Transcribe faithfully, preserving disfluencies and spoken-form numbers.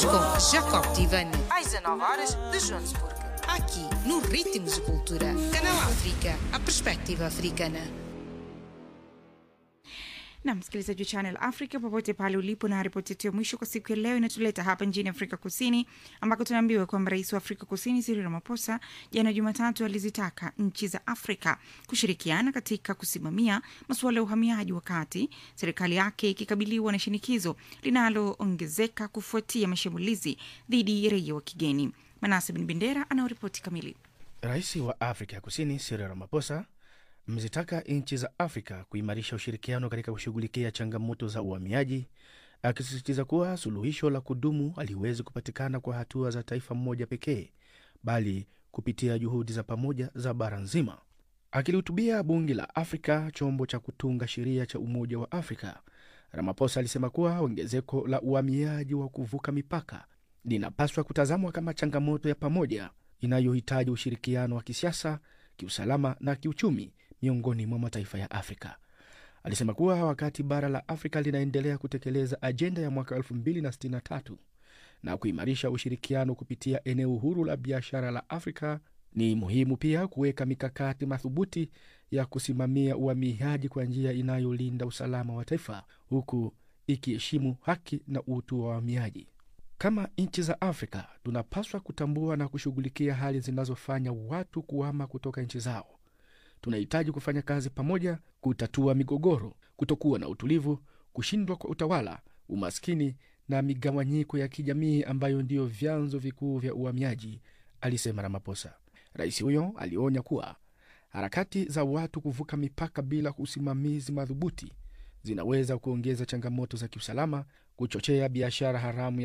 Com Jacob Tivani, às dezanove horas de Joanesburgo. Aqui, no Ritmos de Cultura. Canal África, a perspectiva africana. Na msikilizaji wa Channel Africa popote pale ulipo, na ripoti yetu ya mwisho kwa siku ya leo inatuleta hapa nchini Afrika Kusini, ambako tunaambiwa kwamba rais wa Afrika Kusini Cyril Ramaphosa jana Jumatatu alizitaka nchi za Afrika kushirikiana katika kusimamia masuala ya uhamiaji, wakati serikali yake ikikabiliwa na shinikizo linaloongezeka kufuatia mashambulizi dhidi ya raia wa kigeni. Manase bin Bendera anauripoti kamili. Rais wa Afrika ya Kusini Cyril Ramaphosa mzitaka nchi za Afrika kuimarisha ushirikiano katika kushughulikia changamoto za uhamiaji, akisisitiza kuwa suluhisho la kudumu haliwezi kupatikana kwa hatua za taifa mmoja pekee, bali kupitia juhudi za pamoja za bara nzima. Akilihutubia bunge la Afrika, chombo cha kutunga sheria cha Umoja wa Afrika, Ramaphosa alisema kuwa ongezeko la uhamiaji wa kuvuka mipaka linapaswa kutazamwa kama changamoto ya pamoja inayohitaji ushirikiano wa kisiasa, kiusalama na kiuchumi miongoni mwa mataifa ya Afrika. Alisema kuwa wakati bara la Afrika linaendelea kutekeleza ajenda ya mwaka elfu mbili na sitini na tatu na kuimarisha ushirikiano kupitia eneo huru la biashara la Afrika, ni muhimu pia kuweka mikakati madhubuti ya kusimamia uhamiaji kwa njia inayolinda usalama wa taifa, huku ikiheshimu haki na utu wa wahamiaji. Kama nchi za Afrika, tunapaswa kutambua na kushughulikia hali zinazofanya watu kuhama kutoka nchi zao. Tunahitaji kufanya kazi pamoja kutatua migogoro, kutokuwa na utulivu, kushindwa kwa utawala, umaskini na migawanyiko ya kijamii ambayo ndiyo vyanzo vikuu vya uhamiaji, alisema Ramaphosa. Rais huyo alionya kuwa harakati za watu kuvuka mipaka bila usimamizi madhubuti zinaweza kuongeza changamoto za kiusalama, kuchochea biashara haramu ya